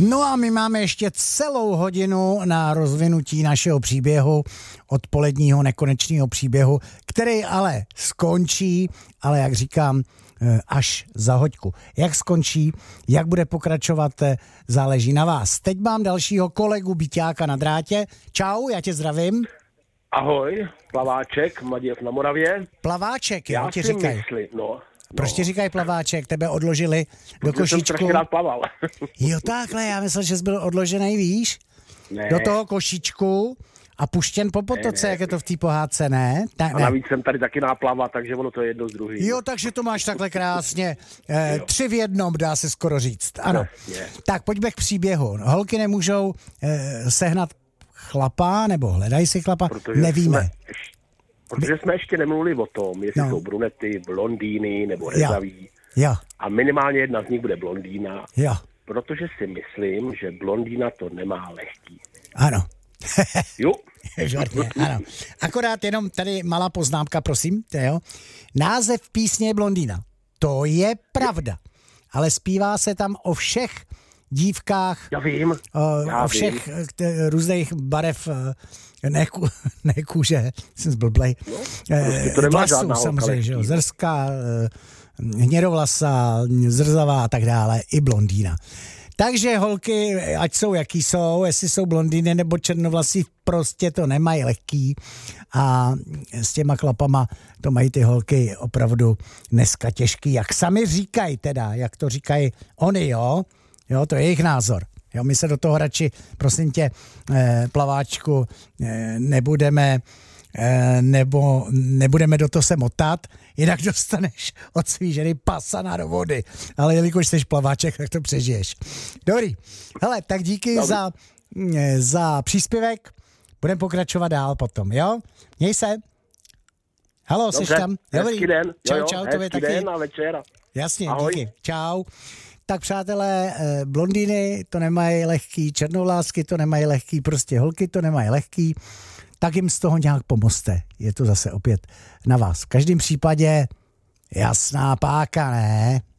No a my máme ještě celou hodinu na rozvinutí našeho příběhu, odpoledního nekonečného příběhu, který ale skončí, ale jak říkám, až za hoďku. Jak skončí, jak bude pokračovat, záleží na vás. Teď mám dalšího kolegu Byťáka na drátě. Čau, já tě zdravím. Ahoj, Plaváček, Maděv na Moravě. Plaváček, jo, já ti si říkají. Myslím, Proč ti říkají Plaváček? Tebe odložili do košíčku. Jsem strašně rád plaval. Jo, takhle, já myslel, že jsi byl odložený, víš? Ne. Do toho košíčku a puštěn po potoce, jak je to v té pohádce, ne? A navíc jsem tady taky náplava, takže ono to je jedno z druhých. Jo, takže to máš takhle krásně. 3 v jednom, dá se skoro říct. Ano. Tak pojďme k příběhu. Holky nemůžou sehnat chlapa, nebo hledají si chlapa, nevíme. Protože jsme ještě nemluvili o tom, jestli jsou brunety, blondýny nebo rezaví. Jo. A minimálně jedna z nich bude blondýna. Jo. Protože si myslím, že blondýna to nemá lehký. Ano. Jo. Žádně, ano. Akorát jenom tady malá poznámka, prosím. Jo. Název písně je Blondýna. To je pravda. Ale zpívá se tam o všech dívkách. Já vím. O všech různých barev ne kůže, jsem zblblej. Vlasů samozřejmě, že jo, zrská, hnědovlasá, zrzavá a tak dále, i blondýna. Takže holky, ať jsou jaký jsou, jestli jsou blondýny nebo černovlasí, prostě to nemají lehký a s těma chlapama to mají ty holky opravdu dneska těžký, jak sami říkají teda, jak to říkají oni, jo, to je jejich názor. Jo, my se do toho radši, prosím tě, Plaváčku, nebudeme do toho se motat, jinak dostaneš od svý ženy pasana do vody. Ale jelikož jsi Plaváček, tak to přežiješ. Dobrý. Hele, tak díky za příspěvek. Budeme pokračovat dál potom, jo? Měj se. Haló, jsi tam? Dobrý. Den. Čau, tobě taky. Den a večera. Jasně, ahoj. Díky. Čau. Tak přátelé, blondýny to nemají lehký, černovlásky to nemají lehký, prostě holky to nemají lehký, tak jim z toho nějak pomozte. Je to zase opět na vás. V každém případě jasná páka, ne?